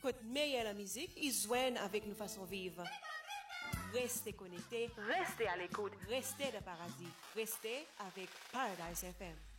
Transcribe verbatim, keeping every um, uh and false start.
écoute meilleure la musique, ils joignent avec nos façons de vivre. Restez connectés, Restez à l'écoute. restez de paradis, restez avec Paradise F M.